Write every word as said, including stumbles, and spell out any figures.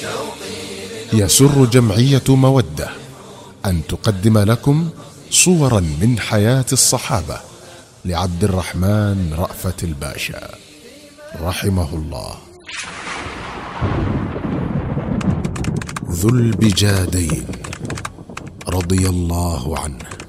يسر جمعية مودة أن تقدم لكم صورا من حياة الصحابة لعبد الرحمن رأفت الباشا رحمه الله. ذو البجادين رضي الله عنه.